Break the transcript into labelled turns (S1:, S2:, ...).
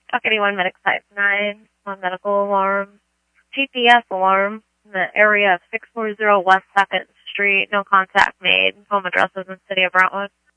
S1: Talk 81 Medic Type 9, on medical alarm. GPS alarm in the area of 640 West 2nd Street. No contact made. Home address is in the city of Brentwood.